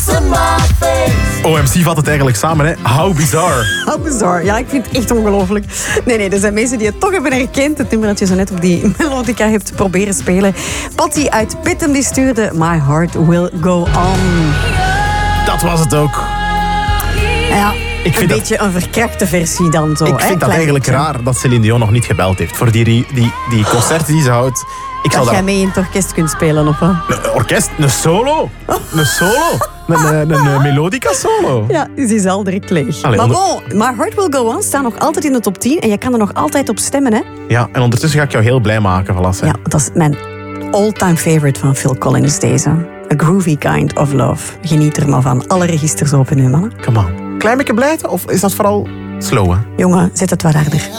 OMC vat het eigenlijk samen, hè. How bizarre. How bizar. Ja, ik vind het echt ongelooflijk. Nee, er zijn mensen die het toch hebben herkend. Het nummer dat je zo net op die melodica hebt proberen spelen. Patty uit Pittem die stuurde My Heart Will Go On. Dat was het ook. Ja, een beetje een verkrakte versie dan zo. Ik vind dat eigenlijk raar dat Céline Dion nog niet gebeld heeft. Voor die concerten die ze houdt. Dat jij mee in het orkest kunt spelen, of wat? Een orkest? Een solo? Een solo? Een melodica solo? Ja, die is al direct leeg. Allee, maar bon, My Heart Will Go On staat nog altijd in de top 10 en je kan er nog altijd op stemmen, hè? Ja, en ondertussen ga ik jou heel blij maken, Valasse. Ja, dat is mijn all-time favorite van Phil Collins, deze. A Groovy Kind of Love. Geniet er maar van. Alle registers open nu, mannen. Come on. Klein beetje blijten of is dat vooral slow, hè? Jongen, zet het wat harder.